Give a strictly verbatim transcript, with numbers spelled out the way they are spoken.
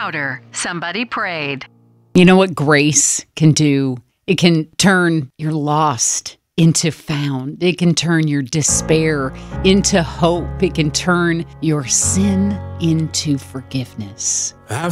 louder. Somebody prayed. You know what grace can do? It can turn your lost into found. It can turn your despair into hope. It can turn your sin into forgiveness. I've